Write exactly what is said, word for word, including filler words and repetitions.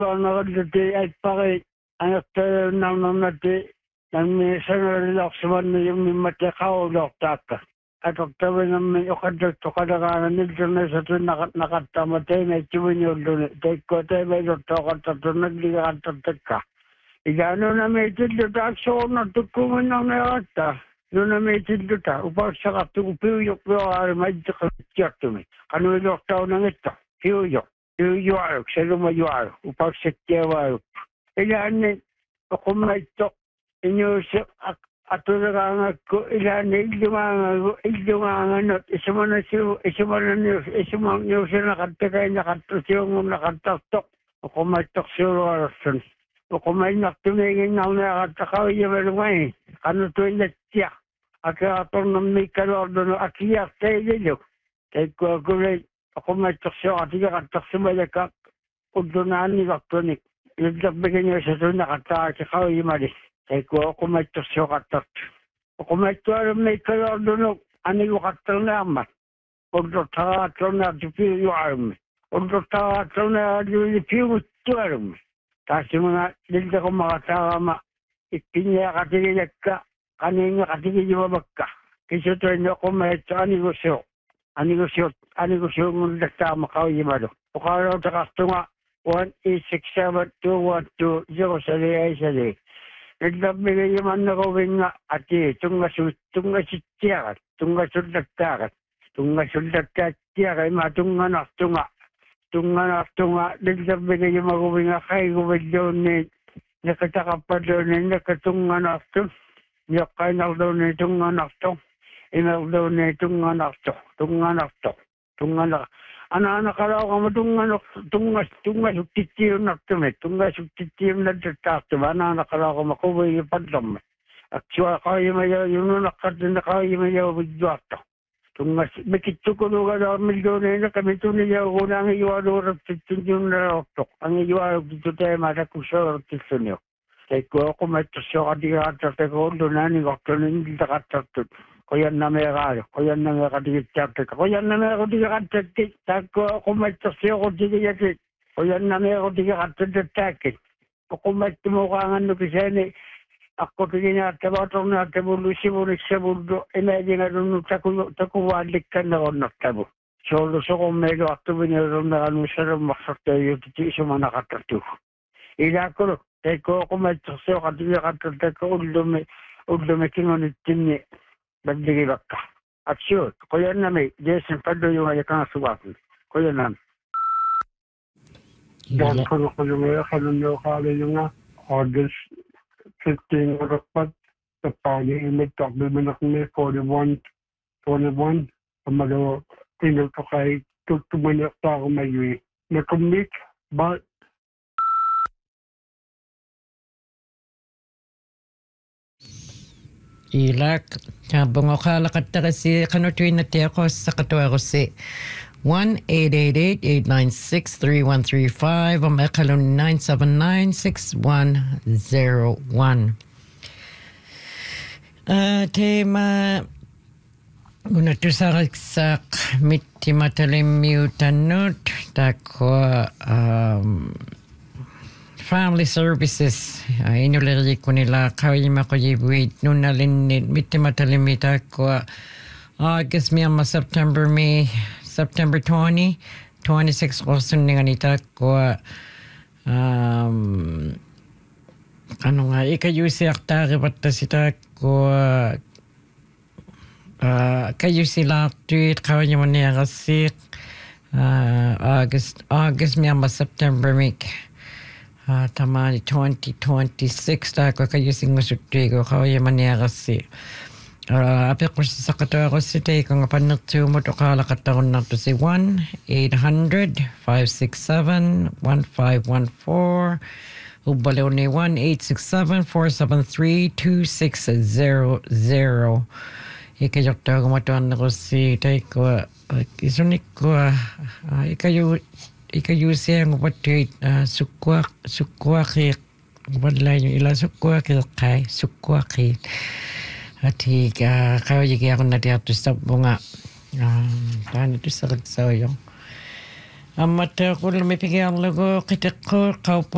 Nagdati ay paki anak tayo nang namati nang minsan nalaksaman na yung matakaw loktaka. At oktawa naman yung kadokto kadakanan nito na sa ito nakatamatay na itiwin yung doon. Tay ko tayo may dokto katato nagliga ka. Igano na may tildo ta akso na tukuman ng nakata. No na may tildo ta upang sa katupiyok yung ari may dikatiyak tumi. Kano yung dokto ng ito? Piyok. Yuarok, sa lumayuarok, upang sa tiyawarok. Ilan na, ako maito, inyo sa atulakangat ko, ilan na ilungangan ko, ilungangan at isama na siyo, isama na niyo, isama niyo siya nakatakay, nakatasyo mo nakatastok. Ako maitok siya warokson. Ako may naktumingin na nakatakaw yung malumay. Ano to yung natiyak. Ako atong namay kalor doon, akiyak tayo nilo. Kaya ko ako rin, ako may taksyo at hindi kataksyo malakak udunan ni Baktonik. Nagdagbigay niya sa doon nakatakas sa kawin malis. Kaya ko ako may taksyo katak. Ako may tuwara may kalor doon ani ko katak naman. Ugdo takatlo na dipiyo yung army. Ugdo takatlo na dipiyo yung army. Kasi mga dilda ko makasama. Ipinya katigilak ka. Kanina katigilak ka. Kasi ito rin ako may ani ko siyo. Ani ko siyo. Ani ko siya mong nagtama ka yung malo. O karaw ta kastunga one eight six seven two one two zero sali ay sali. Nagdabigay yung man na kawin nga ati tunga tunga sitiyakat, tunga sudagtakat, tunga sudagtakat, matunga naktunga. Tunga naktunga, nagdabigay yung magawin nga kay gawin doon ni nakatakap pa doon ni nakatunga naktung. Yakay na doon ni tunga naktung. Inaw doon ni tunga naktung, tunga naktung. Tunga na, anak-anak karaw ka mo, tunga, tunga, tunga, sutitiyom na tume, tunga, sutitiyom na tataktum, anak-anak karaw ka makuwi yung padlam. At siya kayo mayaw, yung nakatin na kayo mayaw, bigduato. Tunga, makito ko nung karaw, milyon na kami tuniyaw ko na ang iwarorap titinyo na rotok. Ang iwarorap dito tayo matakusarap titinyo. Kaya ko ako may tasyo ka di ka tatakot ko, doon na ni Wakto na hindi nakatakot. Kuyan na may karo, kuyan na may kadigit-chapter ka, kuyan na may kadigit-chapter ka, ako may tasyo ko digit-chapter, kuyan na may kadigit-chapter ka, ako may timukangan no kasi ni, ako tingin na tabatong na tabulo, sibulik sa mundo, imagine nga doon takuwalik ka na ako nagtabo. So, luso kong may wakto biniro na ano sa rumaksak tayo, titi isa mga nakatatu. Ila ko, kaya ko ako may tasyo ka digit-chapter ka, uldume, uldume kinunitin niya. Bagdigi baka. At sure, kuya na may, Jason Pado yung ayakang suwapin. Kuya na. Dahil ko na ko yung ayakang yung kala yung nga, August fifteen rapat, sa pali imig takbi mo na kami, forty-one, twenty-one, pamagawa, tinil ko kay, tutumanak ta ako mayui. Nakumik, but, ilak kabong okala katara si kanotoy na tiya ko sa katuwa ko si one eight eight eight eight nine six three one three five o makalon nine seven nine six one zero one. Uh, tema una tu saraksak mitti matalim miutanut tako um, Family Services, uh, inuleri ko nila kawima ko yibuit nung nalinit mitti matalimita ko August miyama September May September twenty twenty-six ko suningan ita ko um ano nga ikayusi aktari batta sita ko uh, kayusi laktuit kawanya maniya kasik uh, August August miyama September May Uh, tamani twenty twenty-six ta ko kayo sing masutri ko kaya maniya kasi uh, api ko sa katawa ko si tay ko nga panagtu mo to kala kataon na to si one eight hundred five six seven one five one four ubalaw ni one eight six seven four seven three two six zero zero ikayok ta ko matuan ko si tay ko uh, isunik ko uh, ikayo ikayusi ang upatid uh, sukwa sukwa kik wala yung ila sukwa kik kay sukwa kik at higa kayo yagi ako na diyato sa bunga um, tahan ito sa kagsaw yung amat ko lumipigay ang lago kita ko kaupo